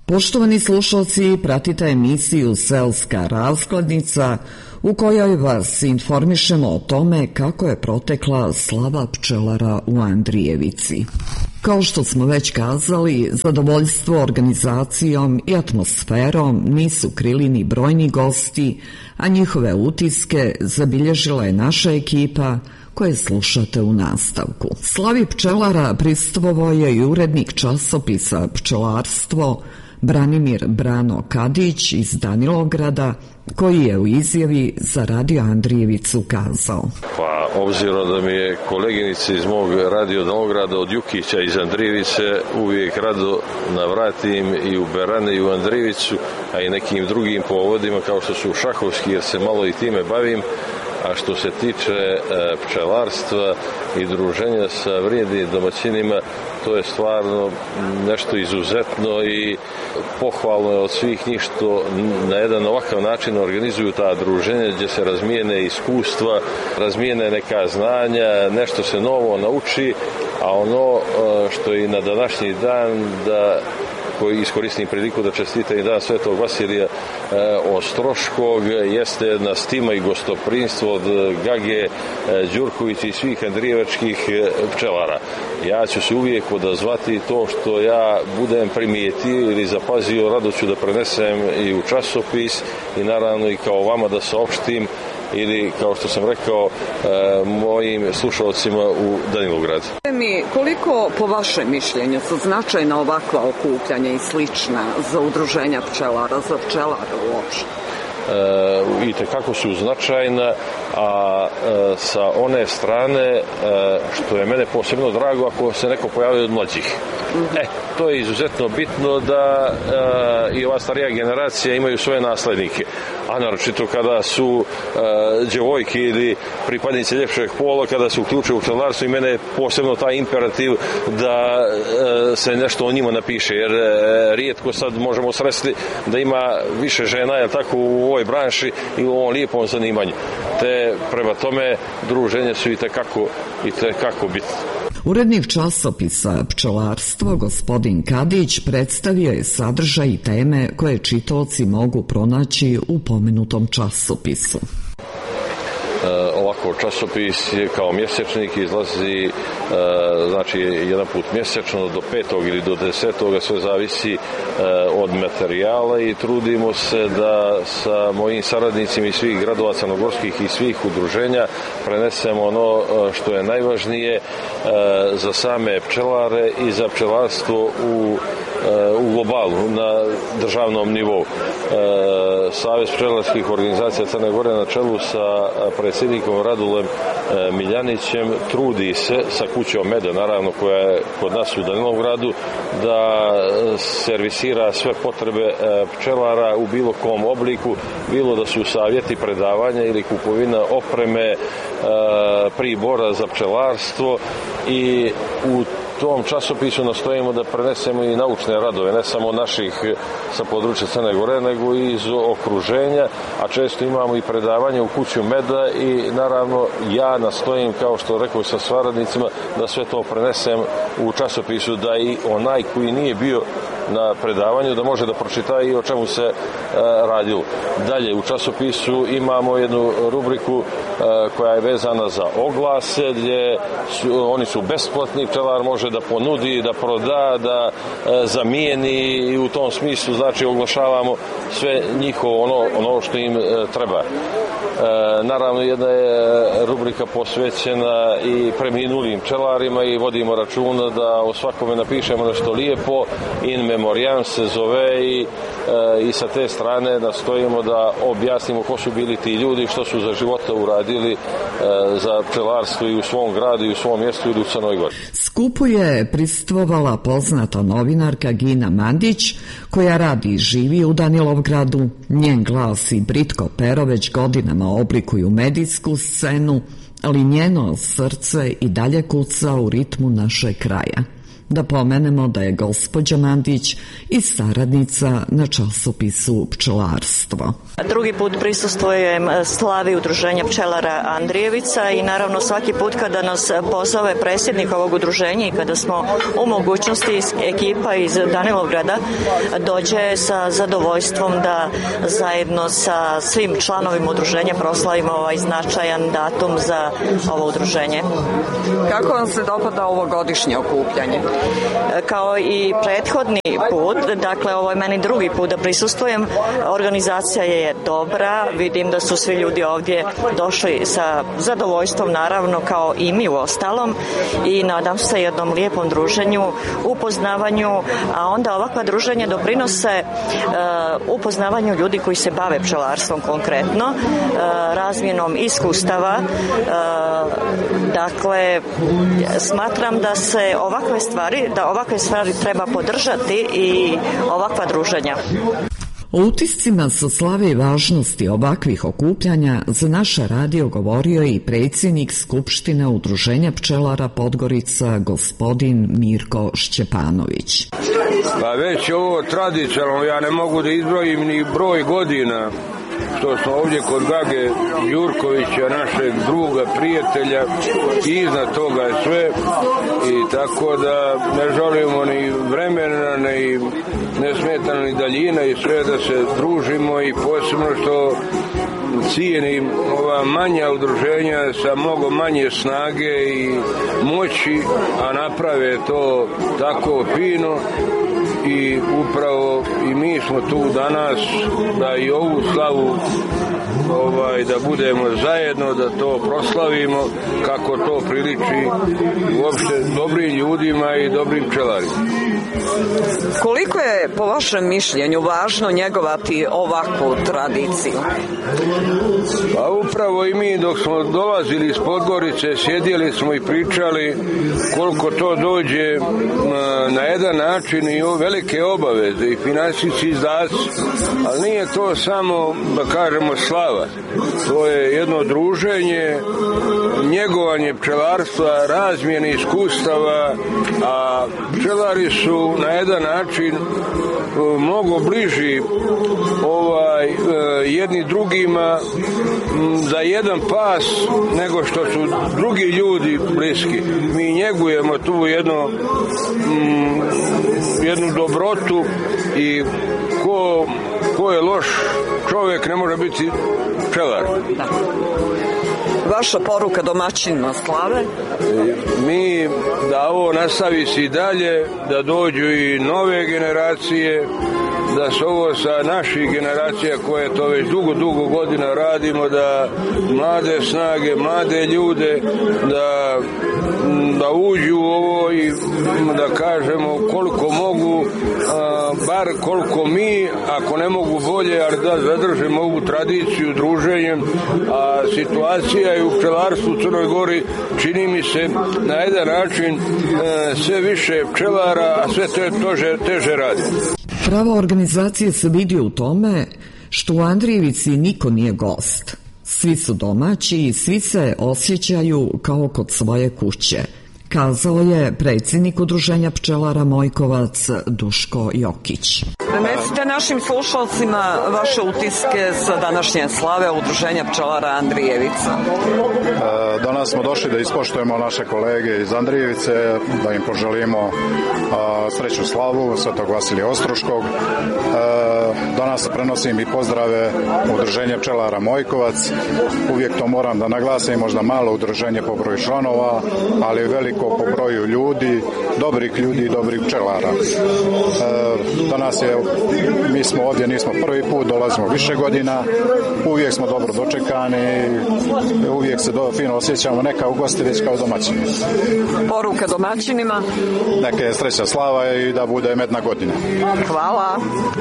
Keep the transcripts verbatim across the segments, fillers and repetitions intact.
Poštovani slušalci, pratite emisiju Selska razglednica u kojoj vas informišemo o tome kako je protekla slava pčelara u Andrijevici. Kao što smo već kazali, zadovoljstvo organizacijom i atmosferom nisu krili ni brojni gosti, a njihove utiske zabilježila je naša ekipa koje slušate u nastavku. Slavi pčelara prisustvovao je i urednik časopisa Pčelarstvo Branimir Brano Kadić iz Danilovgrada, koji je u izjavi za Radio Andrijevicu kazao: Pa obzirom da mi je koleginica iz mog Radio Danilovgrada od Jukića iz Andrijevice uvijek rado navratim i u Berane i u Andrijevicu, a i nekim drugim povodima kao što su šahovski, jer se malo i time bavim. A što se tiče e, pčelarstva i druženja sa vrijednim domaćinima, to je stvarno nešto izuzetno i pohvalno je od svih njih što na jedan ovakav način organizuju ta druženja gdje se razmijene iskustva, razmijene neka znanja, nešto se novo nauči, a ono e, što je i na današnji dan da koji iskoristim priliku da čestitam i dan Svetog Vasilija e, Ostroškog, jeste jedna stima i gostoprinstvo od Gage e, Đurkovića i svih andrijevačkih e, pčelara. Ja ću se uvijek odazvati to što ja budem primijetio ili zapazio, rado ću da prenesem i u časopis i naravno i kao vama da saopštim ili, kao što sam rekao, e, mojim slušalcima u Danilovgradu. Mi, koliko po vašem mišljenju su značajna ovakva okupljanja i slična za udruženja pčelara, za pčelare uopšte? E, i tekako su značajna, a e, sa one strane e, što je mene posebno drago ako se neko pojavi od mlađih. Mm-hmm. E, to je izuzetno bitno da e, i ova starija generacija imaju svoje naslednike, a naročito kada su e, djevojke ili pripadnici ljepšeg pola, kada se uključuju u pčelarstvo, i mene je posebno taj imperativ da e, se nešto o njima napiše, jer e, rijetko sad možemo sresti da ima više žena, jel tako, u ovoj branši i u ovom lijepom zanimanju. Te prema tome druženje su i tekako, i tekako bitne. Urednik časopisa Pčelarstvo, gospodin Kadić, predstavio je sadržaj i teme koje čitaoci mogu pronaći u pomenutom časopisu. E, ovako, časopis je kao mjesečnik, izlazi e, znači jedan put mjesečno do petog ili do desetoga, sve zavisi e, od materijala, i trudimo se da sa mojim saradnicima iz svih gradova crnogorskih i svih udruženja prenesemo ono što je najvažnije e, za same pčelare i za pčelarstvo u u globalu, na državnom nivou. E, Savez pčelarskih organizacija Crne Gore na čelu sa predsjednikom Radulem e, Miljanićem trudi se sa kućom meda, naravno, koja je kod nas u Danilovgradu, da servisira sve potrebe e, pčelara u bilo kom obliku, bilo da su savjeti, predavanja ili kupovina opreme, e, pribora za pčelarstvo, i u tom časopisu nastojimo da prenesemo i naučne radove, ne samo naših sa područja Crne Gore, nego i iz okruženja, a često imamo i predavanje u kuću meda, i naravno ja nastojim, kao što rekao sa saradnicima, da sve to prenesem u časopisu, da i onaj koji nije bio na predavanju da može da pročita i o čemu se e, radilo. Dalje, u časopisu imamo jednu rubriku e, koja je vezana za oglase, gdje su, oni su besplatni, pčelar može da ponudi, da proda, da e, zamijeni, i u tom smislu, znači, oglašavamo sve njihovo ono, ono što im e, treba. E, naravno, jedna je rubrika posvećena i preminulim pčelarima, i vodimo računa da o svakome napišemo nešto lijepo. In memoriam se zove, i, e, i sa te strane nastojimo da objasnimo ko su bili ti ljudi, što su za života uradili e, za pčelarstvo i u svom gradu i u svom mjestu ili u Crnoj Gori. Skupu je prisustvovala poznata novinarka Gina Mandić, koja radi i živi u Danilovgradu. Njen glas i Britko Pero već godinama oblikuju medijsku scenu, ali njeno srce i dalje kuca u ritmu našeg kraja. Da pomenemo da je gospođa Mandić i saradnica na časopisu Pčelarstvo. Drugi put prisustvujem slavi udruženja pčelara Andrijevica i naravno svaki put kada nas pozove predsjednik ovog udruženja i kada smo u mogućnosti ekipa iz Danilovgrada dođe sa zadovoljstvom da zajedno sa svim članovima udruženja proslavimo ovaj značajan datum za ovo udruženje. Kako vam se dopada ovo godišnje okupljanje? Kao i prethodni put, dakle ovo je meni drugi put da prisustvujem, organizacija je dobra, vidim da su svi ljudi ovdje došli sa zadovoljstvom, naravno kao i mi u ostalom, i nadam se jednom lijepom druženju, upoznavanju, a onda ovakva druženja doprinose uh, upoznavanju ljudi koji se bave pčelarstvom konkretno, uh, razmjenom iskustava. Uh, dakle, smatram da se ovakve stvari, da ovakve stvari treba podržati i ovakva druženja. O utiscima sa slave i važnosti ovakvih okupljanja za naš radio govorio je i predsjednik Skupštine Udruženja pčelara Podgorica, gospodin Mirko Šćepanović. Pa već ovo tradicionalno, ja ne mogu da izbrojim ni broj godina što smo ovdje kod Gage Đurkovića, našeg druga, prijatelja, i iznad toga je sve, i tako da ne želimo ni vremena, ni nesmetano ni daljina, i sve da se družimo, i posebno što cijenim ova manja udruženja sa mnogo manje snage i moći, a naprave to tako fino. I upravo i mi smo tu danas da i ovu slavu ovaj, da budemo zajedno, da to proslavimo kako to priliči uopšte dobrim ljudima i dobrim pčelarima. Koliko je po vašem mišljenju važno njegovati ovakvu tradiciju? Pa upravo i mi dok smo dolazili iz Podgorice sjedili smo i pričali koliko to dođe na, na jedan način i velike obaveze i finansijski izdaci, ali nije to samo, da kažemo, slava. To je jedno druženje, njegovanje pčelarstva, razmjene iskustava, a pčelari su na jedan način mnogo bliži ovaj jedni drugima za jedan pas nego što su drugi ljudi bliski. Mi njegujemo tu jedno mm, jednu dobrotu, i ko, ko je loš čovjek ne može biti pčelar. Da. Vaša poruka domaćinima slave? Mi da ovo nastavi se i dalje, da dođu i nove generacije, da se ovo sa naših generacija koje to već dugo, dugo godina radimo, da mlade snage, mlade ljude, da, da uđu u ovo i da kažemo koliko mogu, a, bar koliko mi, ako ne mogu bolje, ali da zadržimo ovu tradiciju druženjem, a situacija je u pčelarstvu u Crnoj Gori, čini mi se, na jedan način e, sve više pčelara, a sve te teže, teže radi. Prava organizacija se vidi u tome što u Andrijevici niko nije gost. Svi su domaći i svi se osjećaju kao kod svoje kuće, kazao je predsjednik Udruženja pčelara Mojkovac Duško Jokić. Prenesite našim slušalcima vaše utiske sa današnje slave Udruženja pčelara Andrijevica. E, danas smo došli da ispoštujemo naše kolege iz Andrijevice, da im poželimo a, sreću slavu Svetog Vasilija Ostroškog. E, danas prenosim i pozdrave Udruženja pčelara Mojkovac. Uvijek to moram da naglasim, možda malo udruženje po broju članova, ali veliko po broju ljudi, dobrih ljudi i dobrih pčelara. E, danas je, mi smo ovdje, nismo prvi put, dolazimo više godina, uvijek smo dobro dočekani, uvijek se do, fino osjećamo, neka ugosti već kao domaćini. Poruka domaćinima? Neka je sreća slava i da bude medna godina. Hvala.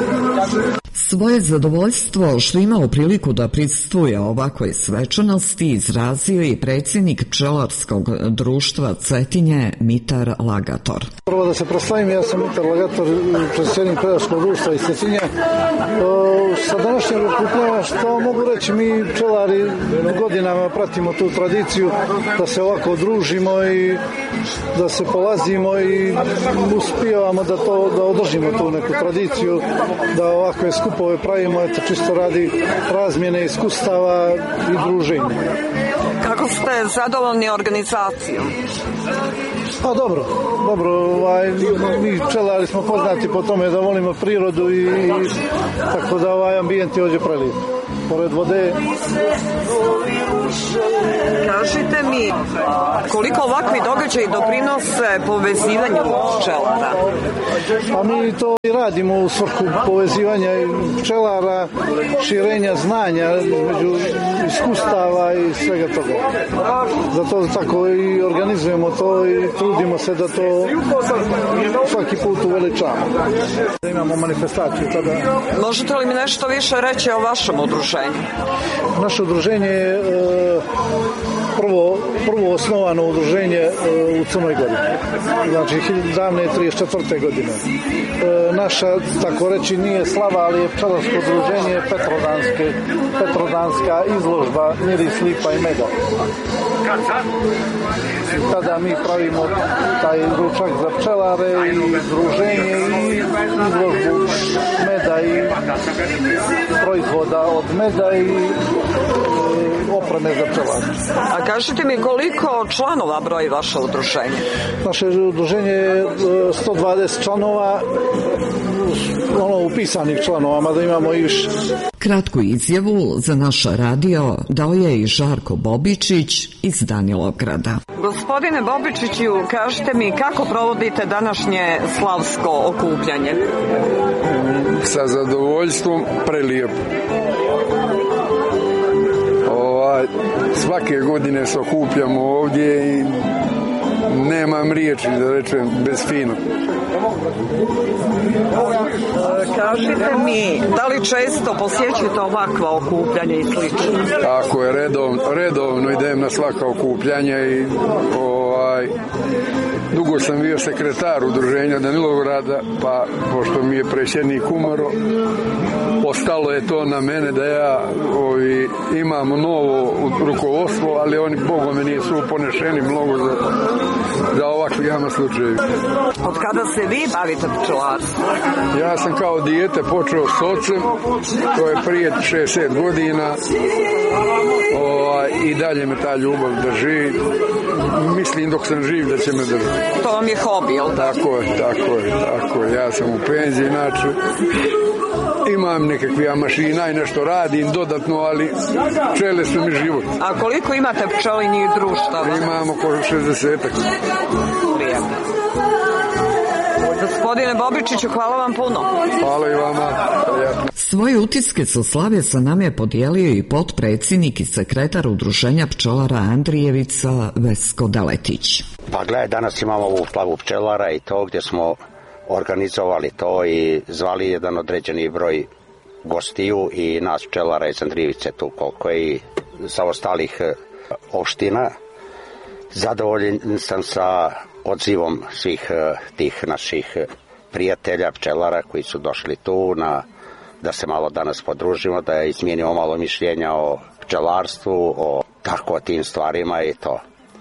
Svoje zadovoljstvo što imao priliku da prisustvuje ovakvoj svečanosti izrazio i predsjednik pčelarskog društva Cetinje Mitar Lagator. Prvo da se proslavim, ja sam Mitar Lagator, predsjednik pčelarskog društva iz Cetinja. Sa današnjeg okupljanja, što mogu reći, mi pčelari godinama pratimo tu tradiciju da se ovako družimo i da se polazimo i uspijevamo da to da održimo tu neku tradiciju, da ovakve skupove pravimo, eto čisto radi razmjene iskustava i druženja. Kako ste zadovoljni organizacijom? Pa dobro, dobro, ovaj, mi pčelari smo poznati po tome da volimo prirodu i, i tako da ovaj ambijent je ovdje prelijep. Pored vode. Kažite mi, koliko ovakvi događaji doprinose povezivanju pčelara? Pa mi to i radimo u svrhu povezivanja pčelara, širenja znanja između iskustava i svega toga. Zato tako i organizujemo to i trudimo se da to svaki put uveličamo. Imamo manifestaciju tada. Možete li mi nešto više reći o vašem udruženju? Naše udruženje je e, prvo, prvo osnovano udruženje e, u Crnoj Gori. Znači, davne trideset četvrte godine. E, naša, tako reći, nije slava, ali je pčelarsko udruženje Petrodanske, Petrodanska izložba miris, lipa i meda. I tada mi pravimo taj ručak za pčelare i druženje i izložbu meda i proizvoda od meda i opreme za pčelare. A kažite mi koliko članova broji vaše udruženje? Naše udruženje je sto dvadeset članova, ono upisanih članova, mada imamo i više. Kratku izjavu za naš radio dao je i Žarko Bobičić iz Danilovgrada. Gospodine Bobičiću, kažite mi kako provodite današnje slavsko okupljanje? Sa zadovoljstvom, prelijepo. Ovaj, svake godine se okupljamo ovdje i nemam riječi da rečem bez fino. Kažite mi, da li često posjećujete ovakva okupljanja i slično? Tako je, redovno, redovno idem na svaka okupljanja i ovaj, dugo sam bio sekretar udruženja Danilovgrada, pa pošto mi je predsjednik umro, ostalo je to na mene da ja ovi, imam novo rukovodstvo, ali oni bogome nisu ponešeni mnogo za, za ovakvi jama slučajevi. Od kada se vi bavite pčelarstvom? Ja sam kao dijete počeo s ocem, to je prije šezdeset godina, o, i dalje me ta ljubav drži. Mislim dok sam živ da će me držati. To vam je hobi, jel tako? Tako je, tako je, tako je. Ja sam u penziji, inače imam nekakve mašina i nešto radim dodatno, ali pčele su mi život. A koliko imate pčelinjih društava? Imamo oko šezdesetak. Prijatno. Gospodine Bobičiću, hvala vam puno. Hvala i vama. Svoje utiske sa slave sa nam je podijelio i potpredsjednik i sekretar udruženja pčelara Andrijevica Vesko Daletić. Pa gledaj, danas imamo ovu slavu pčelara i to gdje smo organizovali to i zvali jedan određeni broj gostiju i nas pčelara iz Andrijevice tu koliko je i sa ostalih opština. Zadovoljen sam sa odzivom svih tih naših prijatelja, pčelara koji su došli tu na, da se malo danas podružimo, da izmijenimo malo mišljenja o pčelarstvu, o tako tim stvarima i to.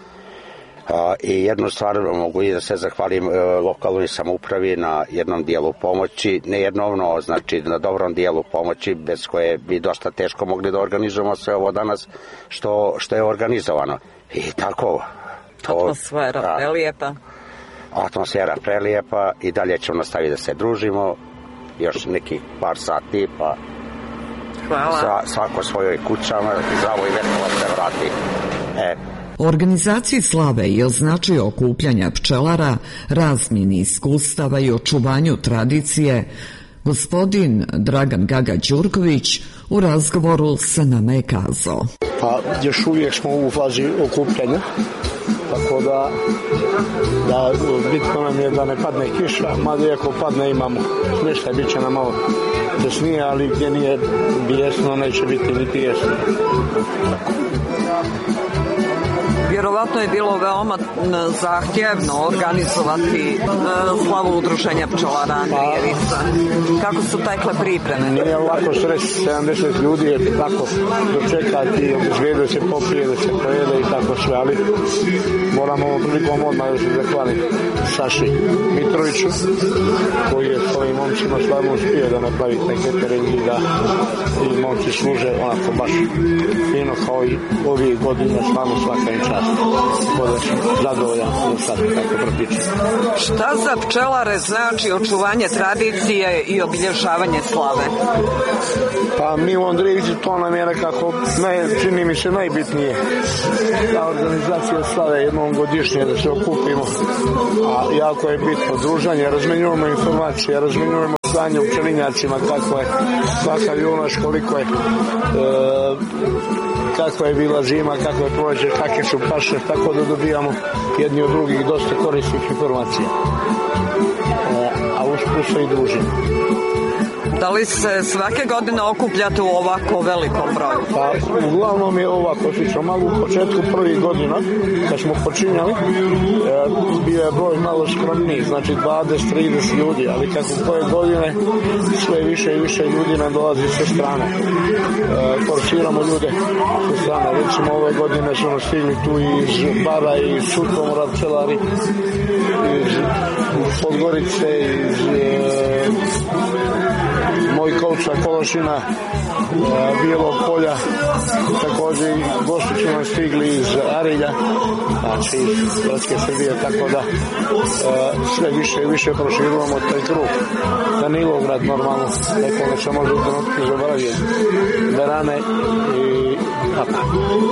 I jednu stvar mogu i da se zahvalim lokalnoj samoupravi na jednom dijelu pomoći, ne jednovno, znači na dobrom dijelu pomoći, bez koje bi dosta teško mogli da organizujemo sve ovo danas što, što je organizovano. I tako. To, atmosfera da, prelijepa. Atmosfera prelijepa i dalje ćemo nastaviti da se družimo još nekih par sati, pa hvala. Sa, svako svojoj kućama zdravo i veselo se vrati. E. Organizaciji slave i označio okupljanja pčelara, razmjeni iskustava i očuvanju tradicije, gospodin Dragan Gaga Đurković u razgovoru sa nama je kazao. Pa još uvijek smo u fazi okupljanja, tako da, da bitno nam je da ne padne kiša, mada iako padne imamo smještaj, bit će nam malo desnije, ali gdje nije bijesno neće biti niti jesno. Vjerovatno je bilo veoma zahtjevno organizovati slavu udruženja pčelara Andrijevica. Kako su tekle pripreme? Nije lako sresti sedamdeset ljudi, je tako dočekati, obezbijede se popije, da se pojede i tako sve, ali moramo prilikom odmah da se zahvali Saši Mitroviću, koji je s ovim momcima stvarno uspio da napravi taj catering i da i momci služe onako baš fino kao i ovih godina, stvarno svaka im čast. Bude zadovoljan za sad kako protiče. Šta za pčelare znači očuvanje tradicije i obilježavanje slave? Pa mi u Andrijevici to nam je nekako, ne, čini mi se najbitnije. Ta organizacija slave jednom godišnje da se okupimo, a jako je bitno druženje, razmenjujemo informacije, razmenjujemo stanje u pčelinjacima, kako je svaka junaš, koliko je e, kako je bila zima, kako je prođe, kakve su paše, tako da dobijamo jedni od drugih dosta korisnih informacija. E, a usput se i družimo. Da li se svake godine okupljate u ovako velikom broju? Pa, uglavnom je ovako slično. Malo u početku prvih godina, kad smo počinjali, e, bio je broj malo skromniji, znači dvadeset do trideset ljudi, ali kako koje godine sve više i više ljudi nam dolazi sa strane. E, Forsiramo ljude sa strane. Recimo ove godine su nas stigli tu iz Bara, iz Sutomora pčelari, iz Podgorice, iz e, Mojkovca, Kološina, Bijelog polja, također i gosti su nam stigli iz Arilja, znači iz Bratske Srbije, tako da sve više i više proširujemo taj krug. Danilograd normalno, nekoga se može u trenutku zaboraviti, Berane i tako.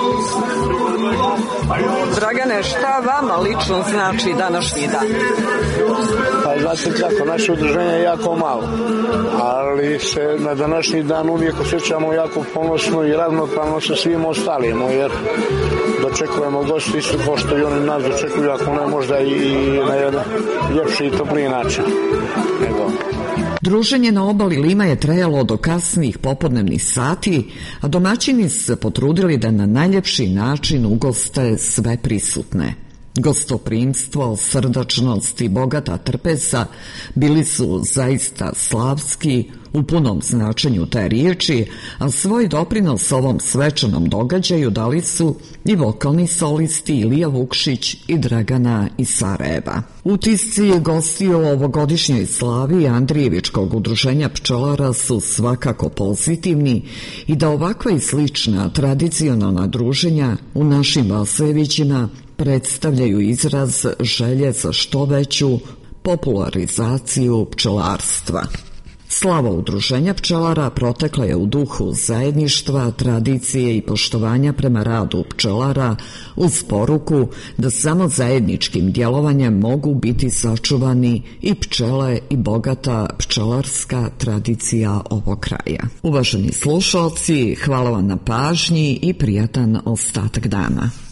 Dragane, šta vama lično znači današnji dan? Pa znate kako, naše udruženje je jako malo, ali se na današnji dan uvijek osjećamo jako ponosno i ravnopravno sa svim ostalima, jer dočekujemo gosti isto pošto i oni nas dočekuju, ako ne možda i na jedan ljepši i topliji način. Nego. Druženje na obali Lima je trajalo do kasnih popodnevnih sati, a domaćini su se potrudili da na najljepši način ugoste sve prisutne. Gostoprimstvo, srdačnost i bogata trpeza bili su zaista slavski u punom značenju te riječi, a svoj doprinos ovom svečanom događaju dali su i vokalni solisti Ilija Vukšić i Dragana iz Sarajeva. Utisci gostiju o ovogodišnjoj slavi Andrijevičkog udruženja pčelara su svakako pozitivni i da ovakva i slična tradicionalna druženja u našim Vasevićima predstavljaju izraz želje za što veću popularizaciju pčelarstva. Slava udruženja pčelara protekla je u duhu zajedništva, tradicije i poštovanja prema radu pčelara uz poruku da samo zajedničkim djelovanjem mogu biti sačuvani i pčele i bogata pčelarska tradicija ovog kraja. Uvaženi slušalci, hvala vam na pažnji i prijatan ostatak dana.